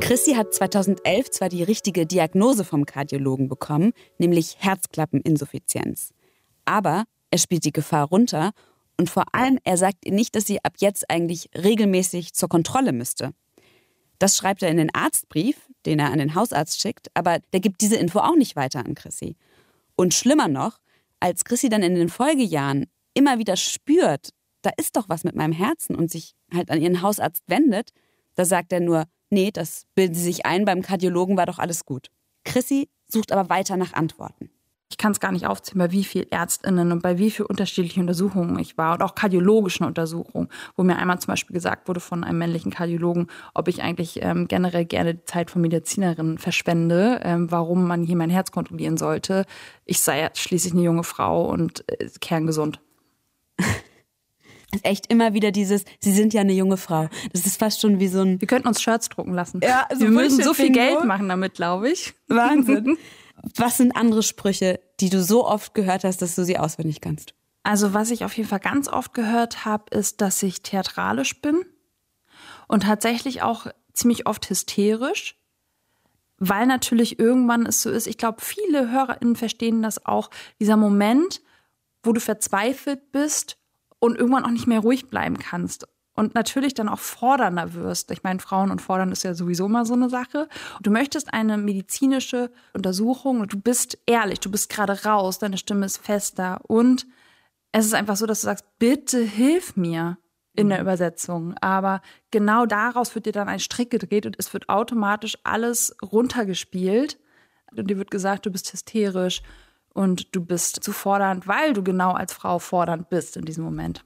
Chrissy hat 2011 zwar die richtige Diagnose vom Kardiologen bekommen, nämlich Herzklappeninsuffizienz. Aber er spielt die Gefahr runter und vor allem, er sagt ihr nicht, dass sie ab jetzt eigentlich regelmäßig zur Kontrolle müsste. Das schreibt er in den Arztbrief, den er an den Hausarzt schickt, aber der gibt diese Info auch nicht weiter an Chrissy. Und schlimmer noch, als Chrissy dann in den Folgejahren immer wieder spürt, da ist doch was mit meinem Herzen und sich halt an ihren Hausarzt wendet, da sagt er nur, nee, das bilden Sie sich ein, beim Kardiologen war doch alles gut. Chrissy sucht aber weiter nach Antworten. Ich kann es gar nicht aufzählen, bei wie vielen ÄrztInnen und bei wie vielen unterschiedlichen Untersuchungen ich war und auch kardiologischen Untersuchungen, wo mir einmal zum Beispiel gesagt wurde von einem männlichen Kardiologen, ob ich eigentlich generell gerne die Zeit von Medizinerinnen verschwende, warum man hier mein Herz kontrollieren sollte. Ich sei ja schließlich eine junge Frau und kerngesund. Echt immer wieder dieses, Sie sind ja eine junge Frau. Das ist fast schon wie so ein... Wir könnten uns Shirts drucken lassen. Ja, wir müssen so viel Geld machen damit, glaube ich. Wahnsinn. Was sind andere Sprüche, die du so oft gehört hast, dass du sie auswendig kannst? Also was ich auf jeden Fall ganz oft gehört habe, ist, dass ich theatralisch bin und tatsächlich auch ziemlich oft hysterisch, weil natürlich irgendwann es so ist, ich glaube, viele HörerInnen verstehen das auch, dieser Moment, wo du verzweifelt bist und irgendwann auch nicht mehr ruhig bleiben kannst. Und natürlich dann auch fordernder wirst. Ich meine, Frauen und fordern ist ja sowieso mal so eine Sache. Du möchtest eine medizinische Untersuchung und du bist ehrlich, du bist gerade raus, deine Stimme ist fester. Und es ist einfach so, dass du sagst, bitte hilf mir in der Übersetzung. Aber genau daraus wird dir dann ein Strick gedreht und es wird automatisch alles runtergespielt. Und dir wird gesagt, du bist hysterisch und du bist zu fordernd, weil du genau als Frau fordernd bist in diesem Moment.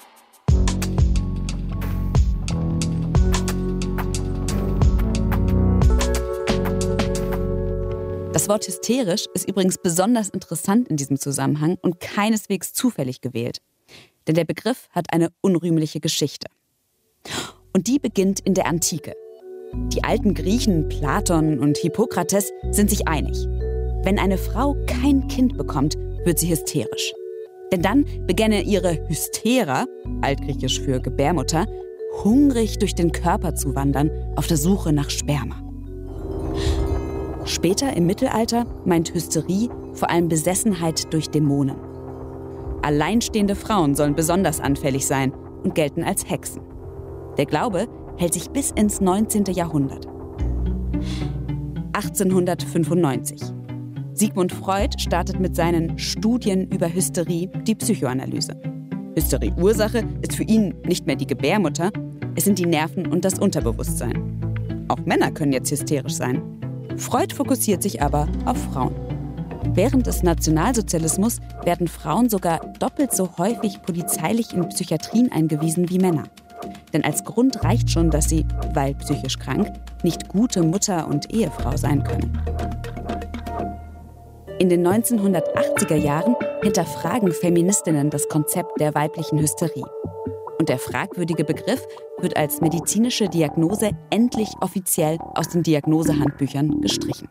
Das Wort hysterisch ist übrigens besonders interessant in diesem Zusammenhang und keineswegs zufällig gewählt. Denn der Begriff hat eine unrühmliche Geschichte. Und die beginnt in der Antike. Die alten Griechen, Platon und Hippokrates sind sich einig. Wenn eine Frau kein Kind bekommt, wird sie hysterisch. Denn dann beginne ihre Hystera, altgriechisch für Gebärmutter, hungrig durch den Körper zu wandern, auf der Suche nach Sperma. Später im Mittelalter meint Hysterie vor allem Besessenheit durch Dämonen. Alleinstehende Frauen sollen besonders anfällig sein und gelten als Hexen. Der Glaube hält sich bis ins 19. Jahrhundert. 1895. Sigmund Freud startet mit seinen Studien über Hysterie die Psychoanalyse. Hysterie-Ursache ist für ihn nicht mehr die Gebärmutter, es sind die Nerven und das Unterbewusstsein. Auch Männer können jetzt hysterisch sein. Freud fokussiert sich aber auf Frauen. Während des Nationalsozialismus werden Frauen sogar doppelt so häufig polizeilich in Psychiatrien eingewiesen wie Männer. Denn als Grund reicht schon, dass sie, weil psychisch krank, nicht gute Mutter und Ehefrau sein können. In den 1980er Jahren hinterfragen Feministinnen das Konzept der weiblichen Hysterie. Und der fragwürdige Begriff wird als medizinische Diagnose endlich offiziell aus den Diagnosehandbüchern gestrichen.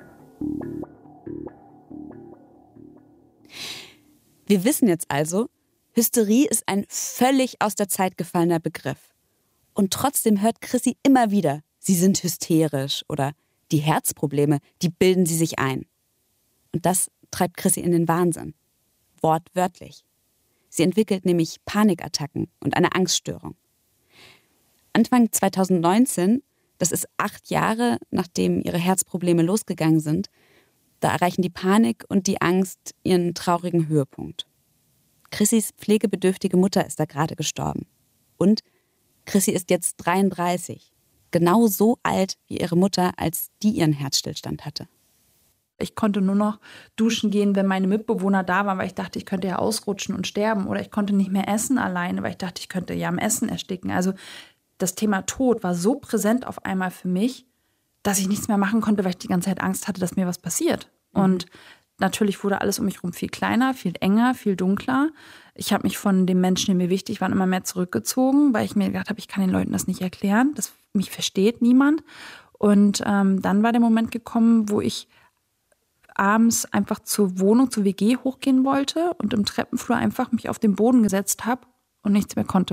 Wir wissen jetzt also, Hysterie ist ein völlig aus der Zeit gefallener Begriff. Und trotzdem hört Chrissy immer wieder, sie sind hysterisch oder die Herzprobleme, die bilden sie sich ein. Und das treibt Chrissy in den Wahnsinn. Wortwörtlich. Sie entwickelt nämlich Panikattacken und eine Angststörung. Anfang 2019, das ist 8 Jahre, nachdem ihre Herzprobleme losgegangen sind, da erreichen die Panik und die Angst ihren traurigen Höhepunkt. Chrissys pflegebedürftige Mutter ist da gerade gestorben. Und Chrissy ist jetzt 33, genau so alt wie ihre Mutter, als die ihren Herzstillstand hatte. Ich konnte nur noch duschen gehen, wenn meine Mitbewohner da waren, weil ich dachte, ich könnte ja ausrutschen und sterben. Oder ich konnte nicht mehr essen alleine, weil ich dachte, ich könnte ja am Essen ersticken. Also das Thema Tod war so präsent auf einmal für mich, dass ich nichts mehr machen konnte, weil ich die ganze Zeit Angst hatte, dass mir was passiert. Und natürlich wurde alles um mich herum viel kleiner, viel enger, viel dunkler. Ich habe mich von den Menschen, die mir wichtig waren, immer mehr zurückgezogen, weil ich mir gedacht habe, ich kann den Leuten das nicht erklären. Mich versteht niemand. Und dann war der Moment gekommen, wo ich abends einfach zur Wohnung, zur WG hochgehen wollte und im Treppenflur einfach mich auf den Boden gesetzt habe und nichts mehr konnte.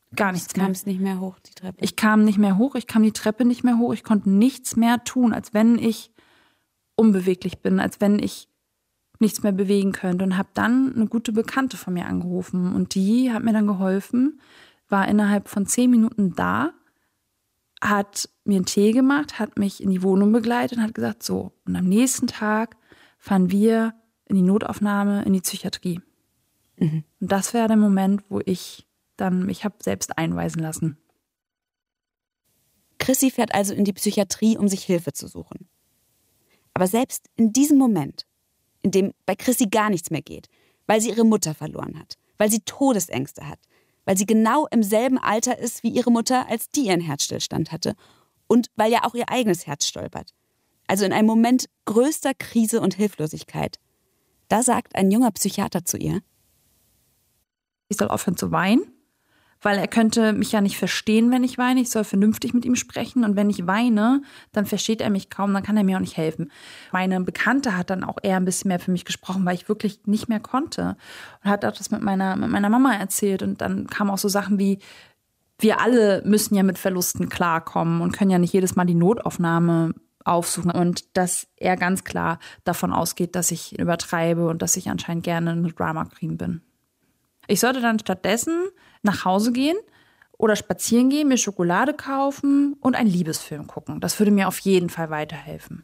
Gar nichts mehr. Du kamst nicht mehr hoch, die Treppe? Ich kam nicht mehr hoch, ich kam die Treppe nicht mehr hoch. Ich konnte nichts mehr tun, als wenn ich unbeweglich bin, als wenn ich nichts mehr bewegen könnte. Und habe dann eine gute Bekannte von mir angerufen. Und die hat mir dann geholfen, war innerhalb von 10 Minuten da, hat mir einen Tee gemacht, hat mich in die Wohnung begleitet und hat gesagt, so. Und am nächsten Tag fahren wir in die Notaufnahme, in die Psychiatrie. Und das wäre der Moment, wo ich mich habe selbst einweisen lassen. Chrissy fährt also in die Psychiatrie, um sich Hilfe zu suchen. Aber selbst in diesem Moment, in dem bei Chrissy gar nichts mehr geht, weil sie ihre Mutter verloren hat, weil sie Todesängste hat, weil sie genau im selben Alter ist wie ihre Mutter, als die ihren Herzstillstand hatte und weil ja auch ihr eigenes Herz stolpert. Also in einem Moment größter Krise und Hilflosigkeit. Da sagt ein junger Psychiater zu ihr: Ich soll aufhören zu weinen, weil er könnte mich ja nicht verstehen, wenn ich weine. Ich soll vernünftig mit ihm sprechen und wenn ich weine, dann versteht er mich kaum, dann kann er mir auch nicht helfen. Meine Bekannte hat dann auch eher ein bisschen mehr für mich gesprochen, weil ich wirklich nicht mehr konnte. Und hat auch das mit meiner Mama erzählt und dann kamen auch so Sachen wie, wir alle müssen ja mit Verlusten klarkommen und können ja nicht jedes Mal die Notaufnahme aufsuchen und dass er ganz klar davon ausgeht, dass ich übertreibe und dass ich anscheinend gerne eine Drama Queen bin. Ich sollte dann stattdessen nach Hause gehen oder spazieren gehen, mir Schokolade kaufen und einen Liebesfilm gucken. Das würde mir auf jeden Fall weiterhelfen.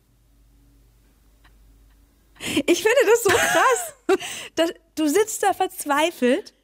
Ich finde das so krass. Du sitzt da verzweifelt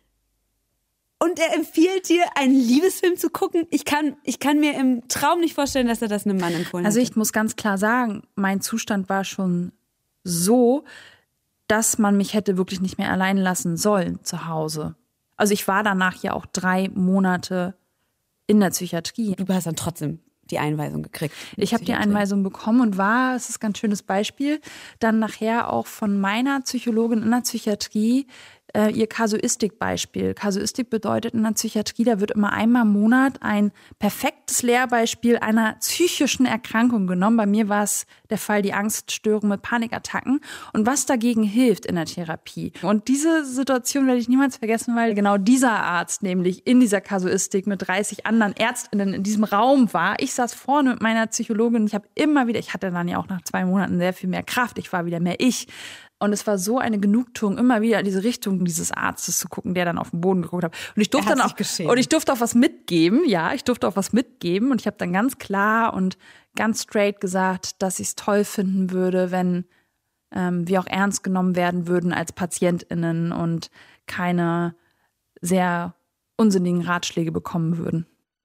und er empfiehlt dir, einen Liebesfilm zu gucken. Ich kann mir im Traum nicht vorstellen, dass er das einem Mann empfohlen hat. Also ich muss ganz klar sagen, mein Zustand war schon so, dass man mich hätte wirklich nicht mehr allein lassen sollen zu Hause. Also ich war danach ja auch 3 Monate in der Psychiatrie. Du hast dann trotzdem die Einweisung gekriegt. Ich habe die Einweisung bekommen und es ist ein ganz schönes Beispiel, dann nachher auch von meiner Psychologin in der Psychiatrie ihr Kasuistik-Beispiel. Kasuistik bedeutet in der Psychiatrie, da wird immer einmal im Monat ein perfektes Lehrbeispiel einer psychischen Erkrankung genommen. Bei mir war es der Fall, die Angststörung mit Panikattacken und was dagegen hilft in der Therapie. Und diese Situation werde ich niemals vergessen, weil genau dieser Arzt nämlich in dieser Kasuistik mit 30 anderen ÄrztInnen in diesem Raum war. Ich saß vorne mit meiner Psychologin. Ich hatte dann ja auch nach 2 Monaten sehr viel mehr Kraft. Ich war wieder mehr ich. Und es war so eine Genugtuung, immer wieder in diese Richtung dieses Arztes zu gucken, der dann auf den Boden geguckt hat. Und ich durfte auch was mitgeben. Ja, ich durfte auch was mitgeben. Und ich habe dann ganz klar und ganz straight gesagt, dass ich es toll finden würde, wenn wir auch ernst genommen werden würden als PatientInnen und keine sehr unsinnigen Ratschläge bekommen würden.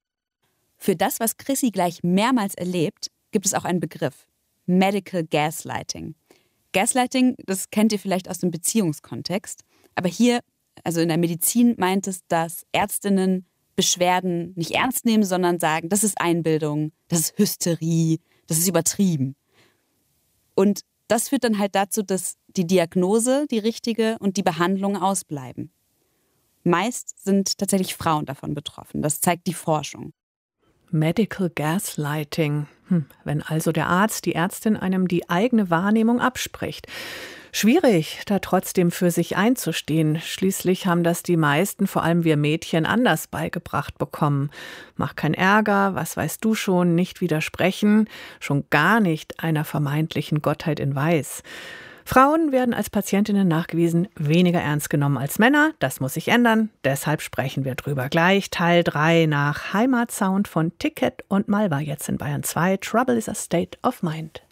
Für das, was Chrissy gleich mehrmals erlebt, gibt es auch einen Begriff: Medical Gaslighting. Gaslighting, das kennt ihr vielleicht aus dem Beziehungskontext. Aber hier, also in der Medizin, meint es, dass Ärztinnen Beschwerden nicht ernst nehmen, sondern sagen, das ist Einbildung, das ist Hysterie, das ist übertrieben. Und das führt dann halt dazu, dass die Diagnose, die richtige, und die Behandlung ausbleiben. Meist sind tatsächlich Frauen davon betroffen. Das zeigt die Forschung. Medical Gaslighting. Wenn also der Arzt, die Ärztin einem die eigene Wahrnehmung abspricht. Schwierig, da trotzdem für sich einzustehen. Schließlich haben das die meisten, vor allem wir Mädchen, anders beigebracht bekommen. Mach keinen Ärger, was weißt du schon, nicht widersprechen, schon gar nicht einer vermeintlichen Gottheit in Weiß. Frauen werden als Patientinnen nachgewiesen weniger ernst genommen als Männer. Das muss sich ändern. Deshalb sprechen wir drüber gleich. Teil 3 nach Heimatsound von Ticket und Malva jetzt in Bayern 2. Trouble is a State of Mind.